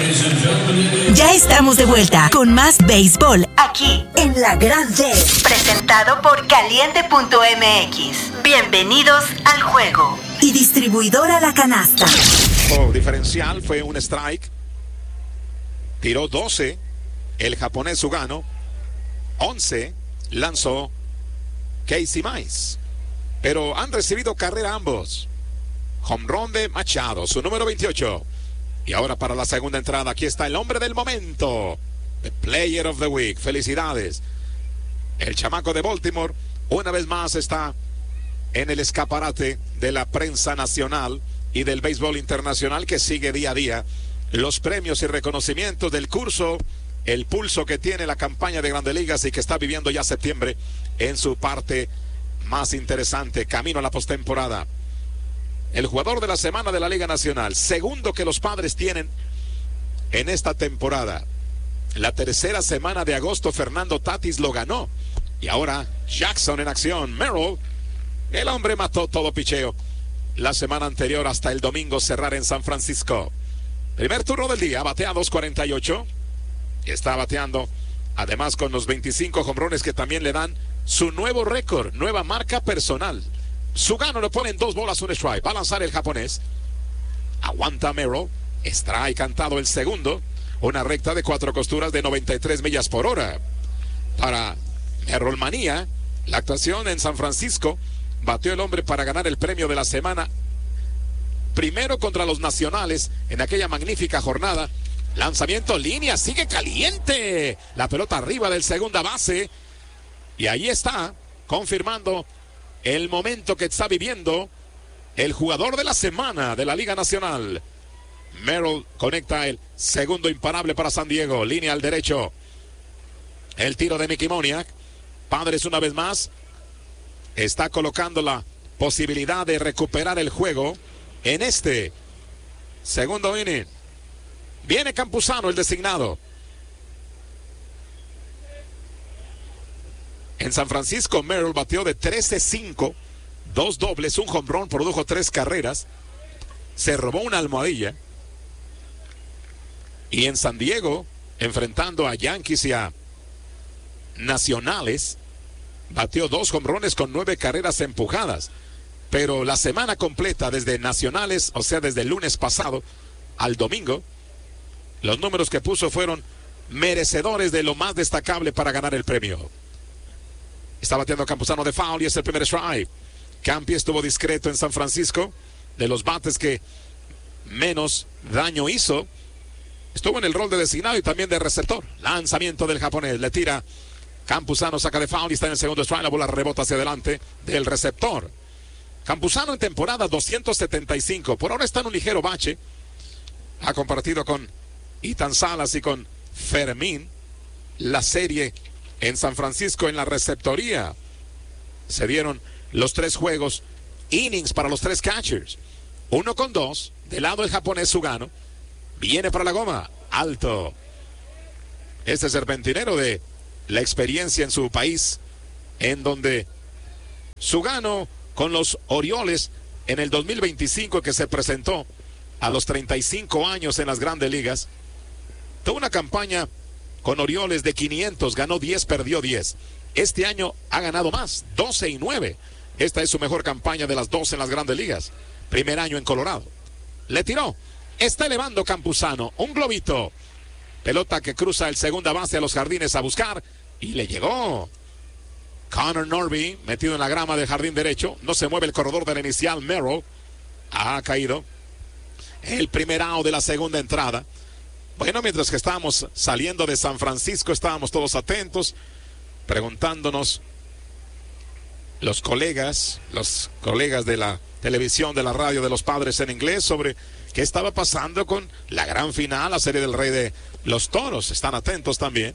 Ya estamos de vuelta con más béisbol aquí en La Grande. Presentado por Caliente.mx. Bienvenidos al juego. Y distribuidora La Canasta. Diferencial fue un strike. Tiró 12 el japonés Sugano. 11 lanzó Casey Mize. Pero han recibido carrera ambos. Home run de Machado, su número 28. Y ahora para la segunda entrada, aquí está el hombre del momento. The Player of the Week. Felicidades. El chamaco de Baltimore una vez más está en el escaparate de la prensa nacional y del béisbol internacional, que sigue día a día los premios y reconocimientos del curso, el pulso que tiene la campaña de Grandes Ligas y que está viviendo ya septiembre en su parte más interesante, camino a la postemporada. El jugador de la semana de la Liga Nacional, segundo que los Padres tienen en esta temporada. La tercera semana de agosto Fernando Tatis lo ganó. Y ahora Jackson en acción. Merrill, el hombre mató todo picheo la semana anterior hasta el domingo cerrar en San Francisco. Primer turno del día, batea 2.48. Y está bateando además con los 25 jonrones que también le dan su nuevo récord, nueva marca personal. Sugano le pone en 2 bolas, un strike. Va a lanzar el japonés. Aguanta Merrill. Strike cantado el segundo. Una recta de 4 costuras de 93 millas por hora. Para Merrill Manía, la actuación en San Francisco, batió el hombre para ganar el premio de la semana. Primero contra los Nacionales en aquella magnífica jornada. Lanzamiento, línea, sigue caliente. La pelota arriba del segunda base. Y ahí está, confirmando el momento que está viviendo el jugador de la semana de la Liga Nacional. Merrill conecta el segundo imparable para San Diego. Línea al derecho. El tiro de Mickey Moniak. Padres una vez más está colocando la posibilidad de recuperar el juego en este segundo inning. Viene Campuzano, el designado. En San Francisco, Merrill batió de 13-5, 2 dobles, un home run, produjo 3 carreras, se robó una almohadilla. Y en San Diego, enfrentando a Yankees y a Nacionales, batió 2 home runs con 9 carreras empujadas. Pero la semana completa, desde Nacionales, o sea, desde el lunes pasado al domingo, los números que puso fueron merecedores de lo más destacable para ganar el premio. Está bateando Campuzano de foul y es el primer strike. Campi estuvo discreto en San Francisco. De los bates que menos daño hizo, estuvo en el rol de designado y también de receptor. Lanzamiento del japonés, le tira. Campuzano saca de foul y está en el segundo strike. La bola rebota hacia adelante del receptor. Campuzano en temporada 275. Por ahora está en un ligero bache. Ha compartido con Ethan Salas y con Fermín la serie en San Francisco en la receptoría. Se dieron los 3 juegos, innings para los 3 catchers. 1-2, del lado el japonés Sugano. Viene para la goma, alto. Este serpentinero de la experiencia en su país, en donde Sugano con los Orioles en el 2025, que se presentó a los 35 años en las Grandes Ligas, tuvo una campaña con Orioles de 500, ganó 10, perdió 10. Este año ha ganado más, 12-9. Esta es su mejor campaña de las 12 en las Grandes Ligas. Primer año en Colorado. Le tiró. Está elevando Campuzano. Un globito. Pelota que cruza el segunda base a los jardines a buscar. Y le llegó. Connor Norby, metido en la grama del jardín derecho. No se mueve el corredor de la inicial. Merrill ha caído. El primer out de la segunda entrada. Bueno, mientras que estábamos saliendo de San Francisco, estábamos todos atentos, preguntándonos los colegas de la televisión, de la radio, de los Padres en inglés, sobre qué estaba pasando con la gran final, la serie del Rey de los Toros. Están atentos también.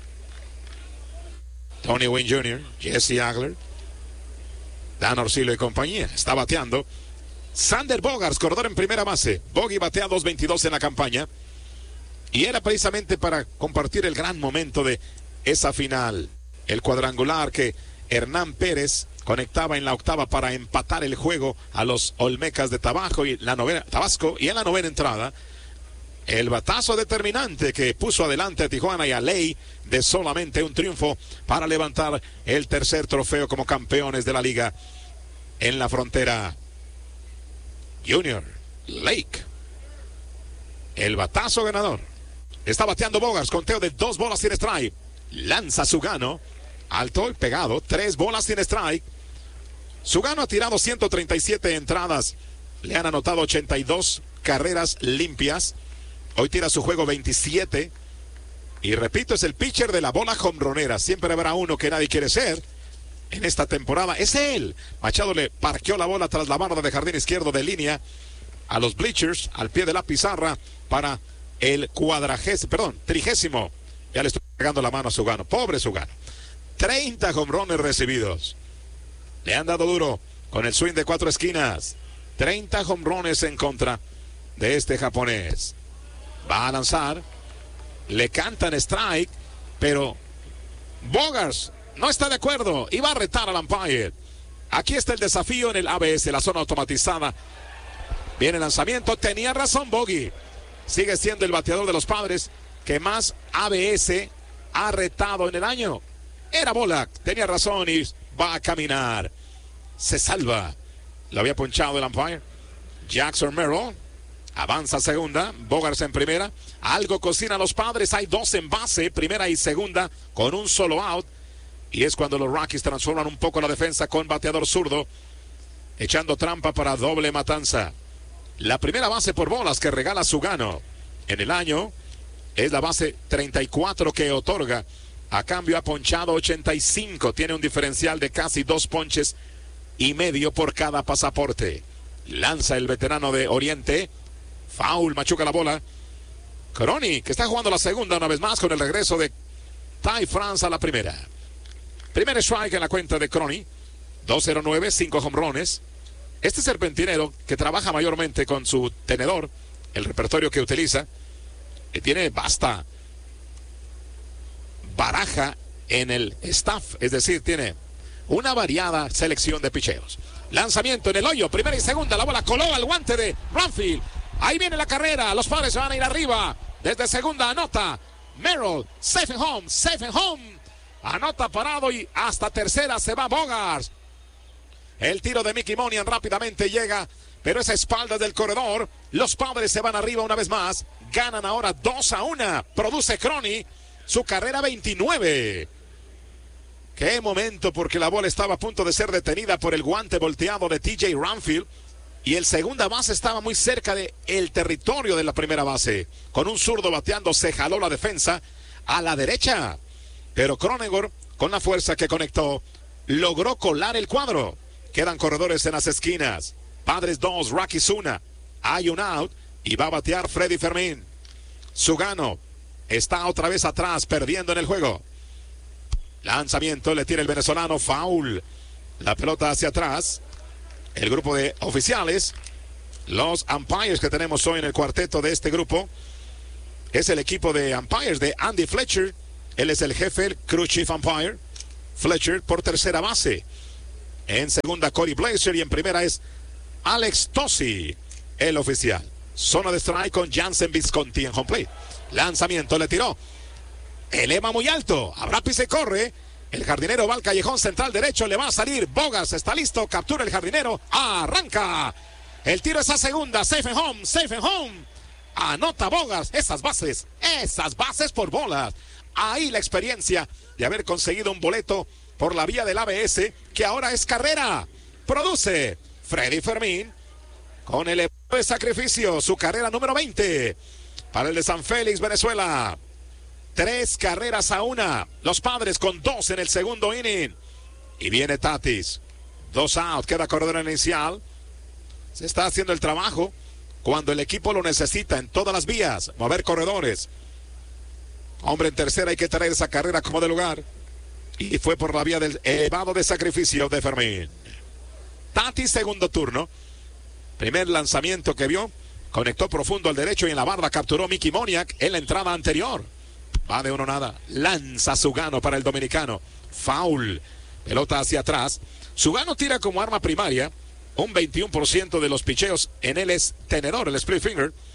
Tony Gwynn Jr., Jesse Agler, Dan Orsillo y compañía. Está bateando Sander Bogaerts, corredor en primera base. Bogey batea 2.22 en la campaña. Y era precisamente para compartir el gran momento de esa final. El cuadrangular que Hernán Pérez conectaba en la octava para empatar el juego a los Olmecas de Tabasco y en la novena entrada, El batazo determinante que puso adelante a Tijuana y a Ley de solamente un triunfo para levantar el tercer trofeo como campeones de la liga en la frontera. Junior Lake. El batazo ganador. Está bateando Bogaerts, conteo de 2 bolas sin strike. Lanza Sugano, alto y pegado, 3 bolas sin strike. Sugano ha tirado 137 entradas. Le han anotado 82 carreras limpias. Hoy tira su juego 27. Y repito, es el pitcher de la bola jonronera. Siempre habrá uno que nadie quiere ser. En esta temporada es él. Machado le parqueó la bola tras la barra de jardín izquierdo de línea a los bleachers, al pie de la pizarra, para el 30º. Ya le estoy pegando la mano a Sugano. Pobre Sugano. 30 jonrones recibidos. Le han dado duro con el swing de 4 esquinas. 30 jonrones en contra de este japonés. Va a lanzar. Le cantan strike, pero Bogaerts no está de acuerdo y va a retar al umpire. Aquí está el desafío en el ABS, la zona automatizada. Viene el lanzamiento. Tenía razón Bogey. Sigue siendo el bateador de los Padres que más ABS ha retado en el año. Era bola. Tenía razón y va a caminar. Se salva. Lo había ponchado el umpire. Jackson Merrill avanza a segunda. Bogaerts en primera. Algo cocina a los Padres. Hay 2 en base, primera y segunda, con un solo out. Y es cuando los Rockies transforman un poco la defensa con bateador zurdo, echando trampa para doble matanza. La primera base por bolas que regala Sugano en el año es la base 34 que otorga. A cambio ha ponchado 85. Tiene un diferencial de casi 2 ponches y medio por cada pasaporte. Lanza el veterano de Oriente. Foul, machuca la bola. Crony, que está jugando la segunda una vez más con el regreso de Ty France a la primera. Primer strike en la cuenta de Crony. 2-0-9, 5 jonrones. Este serpentinero que trabaja mayormente con su tenedor, el repertorio que utiliza, que tiene vasta baraja en el staff, es decir, tiene una variada selección de picheos. Lanzamiento en el hoyo, primera y segunda, la bola coló al guante de Ramfield. Ahí viene la carrera, los Padres van a ir arriba. Desde segunda anota Merrill, safe and home. Anota parado y hasta tercera se va Bogaerts. El tiro de Mickey Monian rápidamente llega, pero esa espalda del corredor. Los Padres se van arriba una vez más. Ganan ahora 2-1. Produce Crony su carrera 29. Qué momento, porque la bola estaba a punto de ser detenida por el guante volteado de TJ Ramfield. Y el segunda base estaba muy cerca del territorio de la primera base. Con un zurdo bateando se jaló la defensa a la derecha. Pero Cronenworth, con la fuerza que conectó, logró colar el cuadro. Quedan corredores en las esquinas. Padres 2, Rockies 1. Hay un out y va a batear Freddy Fermín. Sugano está otra vez atrás, perdiendo en el juego. Lanzamiento, le tira el venezolano, foul. La pelota hacia atrás. El grupo de oficiales, los umpires que tenemos hoy en el cuarteto de este grupo, es el equipo de umpires de Andy Fletcher. Él es el jefe, el crew chief umpire. Fletcher por tercera base. En segunda, Cody Blazer. Y en primera es Alex Tosi, el oficial. Zona de strike con Jansen Visconti en home plate. Lanzamiento, le tiró. Eleva muy alto. Habrá pise y corre. El jardinero va al callejón central derecho. Le va a salir. Bogaerts está listo. Captura el jardinero. Arranca. El tiro es a segunda. Safe and home. Anota Bogaerts. Esas bases por bolas. Ahí la experiencia de haber conseguido un boleto por la vía del ABS, que ahora es carrera. Produce Freddy Fermín con el de sacrificio, su carrera número 20 para el de San Félix, Venezuela. 3 carreras a 1. Los Padres con 2 en el segundo inning. Y viene Tatis. 2 out, queda corredor inicial. Se está haciendo el trabajo cuando el equipo lo necesita en todas las vías. Mover corredores. Hombre en tercera, hay que traer esa carrera como de lugar. Y fue por la vía del elevado de sacrificio de Fermín. Tatis, segundo turno. Primer lanzamiento que vio. Conectó profundo al derecho y en la barda capturó Mickey Moniak en la entrada anterior. Va de 1-0. Lanza Sugano para el dominicano. Foul. Pelota hacia atrás. Sugano tira como arma primaria. Un 21% de los picheos en él es tenedor, el split finger.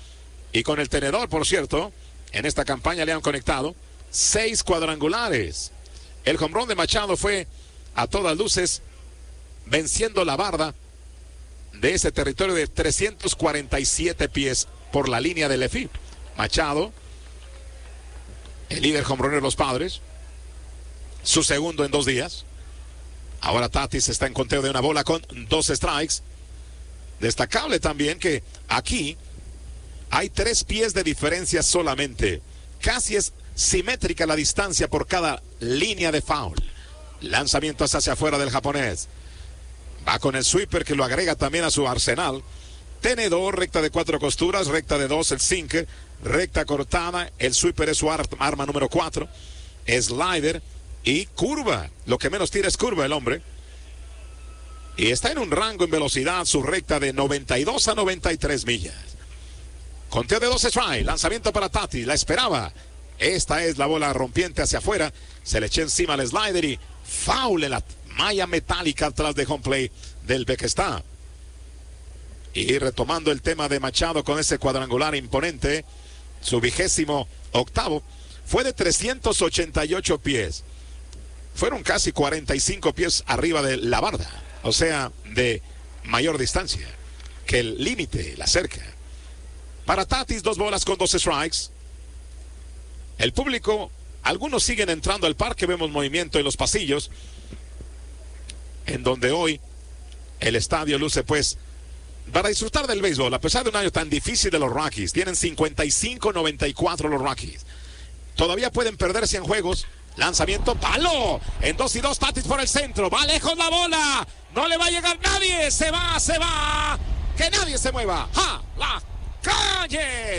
Y con el tenedor, por cierto, en esta campaña le han conectado 6 cuadrangulares. El jonrón de Machado fue a todas luces venciendo la barda de ese territorio de 347 pies por la línea del EFI. Machado, el líder jonronero de los Padres, su segundo en 2 días. Ahora Tatis está en conteo de una bola con 2 strikes. Destacable también que aquí hay 3 pies de diferencia solamente. Casi es simétrica la distancia por cada línea de foul. Lanzamiento hacia afuera del japonés. Va con el sweeper que lo agrega también a su arsenal. Tenedor, recta de 4 costuras, recta de 2 el sinker, recta cortada, el sweeper es su arma número 4, slider y curva. Lo que menos tira es curva el hombre. Y está en un rango en velocidad, su recta de 92 a 93 millas. Conteo de 2 strikes, lanzamiento para Tatis, la esperaba. Esta es la bola rompiente hacia afuera, se le echó encima el slider y foul en la malla metálica atrás de home play del Bequestá. Y retomando el tema de Machado con ese cuadrangular imponente, su 28º fue de 388 pies. Fueron casi 45 pies arriba de la barda, o sea, de mayor distancia que el límite, la cerca. Para Tatis, 2 bolas con 2 strikes. El público, algunos siguen entrando al parque, vemos movimiento en los pasillos, en donde hoy el estadio luce pues para disfrutar del béisbol, a pesar de un año tan difícil de los Rockies. Tienen 55-94 los Rockies. Todavía pueden perderse en juegos. Lanzamiento, palo, en 2-2, Tatis por el centro, va lejos la bola, no le va a llegar nadie, se va, que nadie se mueva, ¡ja! ¡La calle!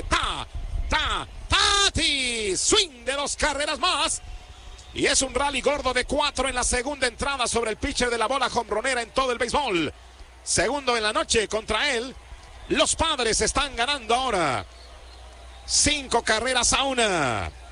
Tatis, swing de 2 carreras más, y es un rally gordo de 4 en la segunda entrada sobre el pitcher de la bola jonronera en todo el béisbol. Segundo en la noche contra él, los Padres están ganando ahora, 5 carreras a 1.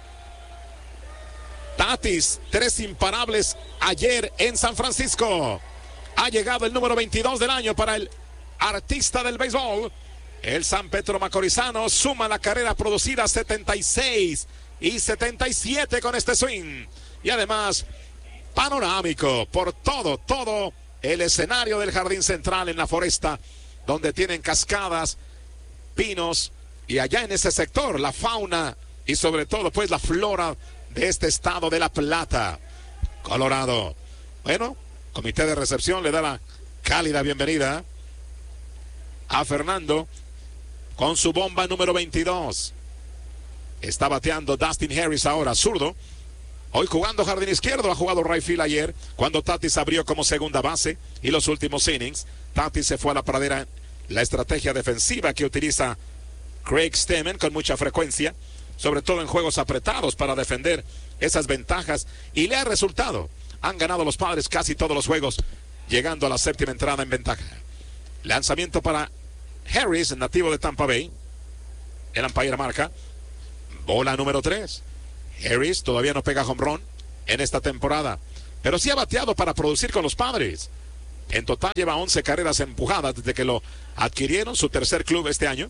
Tatis, 3 imparables ayer en San Francisco. Ha llegado el número 22 del año para el artista del béisbol. El San Pedro Macorizano suma la carrera producida 76 y 77 con este swing. Y además, panorámico por todo el escenario del jardín central en la Foresta, donde tienen cascadas, pinos, y allá en ese sector la fauna y sobre todo pues la flora de este estado de La Plata, Colorado. Bueno, comité de recepción le da la cálida bienvenida a Fernando con su bomba número 22. Está bateando Dustin Harris ahora, zurdo. Hoy jugando jardín izquierdo, ha jugado right field ayer cuando Tatis abrió como segunda base y los últimos innings. Tatis se fue a la pradera, la estrategia defensiva que utiliza Craig Stammen con mucha frecuencia, sobre todo en juegos apretados para defender esas ventajas, y le ha resultado. Han ganado los Padres casi todos los juegos, llegando a la 7ª entrada en ventaja. Lanzamiento para Harris, nativo de Tampa Bay. El umpire marca bola número 3. Harris todavía no pega home run en esta temporada, pero sí ha bateado para producir con los Padres. En total lleva 11 carreras empujadas desde que lo adquirieron, su tercer club este año.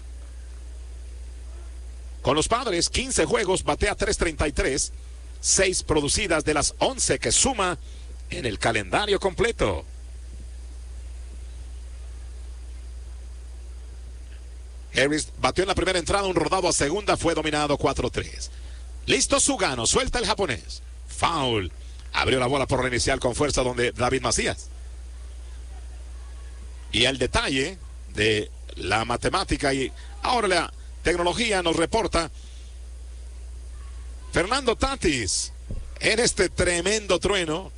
Con los Padres, 15 juegos, batea .333, 6 producidas de las 11 que suma en el calendario completo. Harris bateó en la primera entrada, un rodado a segunda, fue dominado 4-3. Listo Sugano, suelta el japonés. Foul. Abrió la bola por la inicial con fuerza donde David Macías. Y el detalle de la matemática y ahora la tecnología nos reporta Fernando Tatis en este tremendo trueno,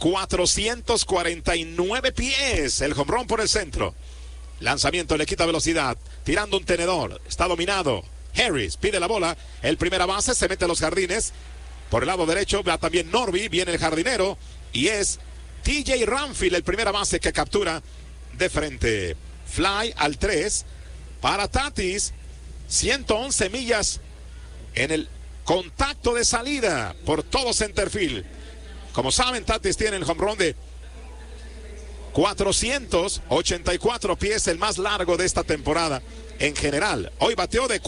449 pies, el home run por el centro. Lanzamiento, le quita velocidad, tirando un tenedor, está dominado. Harris pide la bola, el primera base se mete a los jardines. Por el lado derecho va también Norby, viene el jardinero y es TJ Ramfield, el primera base que captura de frente. Fly al 3 para Tatis. 111 millas en el contacto de salida por todo centerfield. Como saben, Tatis tiene el home run de 484 pies, el más largo de esta temporada. en general. Hoy bateó de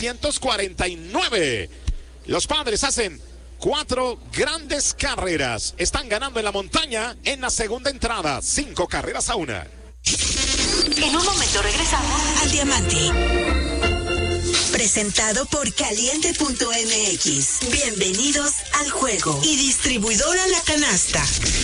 449. Los Padres hacen 4 grandes carreras. Están ganando en la montaña en la segunda entrada. 5 carreras a 1. En un momento regresamos al Diamante. Presentado por Caliente.mx. Bienvenidos al juego. Y distribuidora La Canasta.